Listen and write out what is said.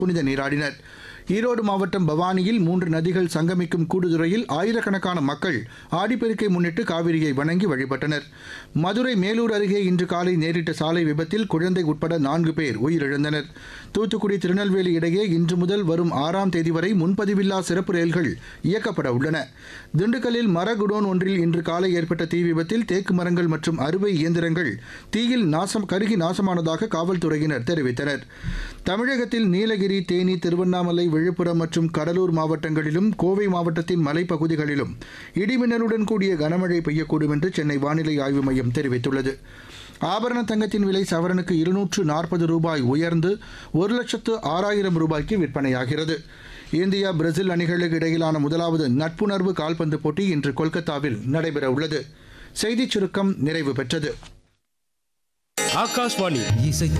புனித நீராடினர். ஈரோடு மாவட்டம் பவானியில் 3 நதிகள் சங்கமிக்கும் கூடுதுறையில் ஆயிரக்கணக்கான மக்கள் ஆடிப்பெருக்கை முன்னிட்டு காவிரியை வணங்கி வழிபட்டனர். மதுரை மேலூர் அருகே இன்று காலை நேரிட்ட சாலை விபத்தில் குழந்தை உட்பட 4 பேர் உயிரிழந்தனர். தூத்துக்குடி திருநெல்வேலி இடையே இன்று முதல் வரும் 6ஆம் தேதி வரை முன்பதிவில்லா சிறப்பு ரயில்கள் இயக்கப்பட உள்ளன. திண்டுக்கல்லில் மர குடோன் ஒன்றில் இன்று காலை ஏற்பட்ட தீ விபத்தில் தேக்கு மரங்கள் மற்றும் அறுவை இயந்திரங்கள் தீயில் கருகி நாசமானதாக காவல்துறையினர் தெரிவித்தனர். தமிழகத்தில் நீலகிரி, தேனி, திருவண்ணாமலை, விழுப்புரம் மற்றும் கடலூர் மாவட்டங்களிலும் கோவை மாவட்டத்தின் மலைப்பகுதிகளிலும் இடிமின்னலுடன் கூடிய கனமழை பெய்யக்கூடும் என்று சென்னை வானிலை ஆய்வு மையம் தெரிவித்துள்ளது. ஆபரண தங்கத்தின் விலை சவரனுக்கு 240 ரூபாய் உயர்ந்து 1,06,000 ரூபாய்க்கு விற்பனையாகிறது. இந்தியா பிரேசில் அணிகளுக்கு இடையிலான முதலாவது நட்புணர்வு கால்பந்து போட்டி இன்று கொல்கத்தாவில் நடைபெறவுள்ளது. செய்திச் சுருக்கம் நிறைவு பெற்றது. ஆகாஷ்வாணி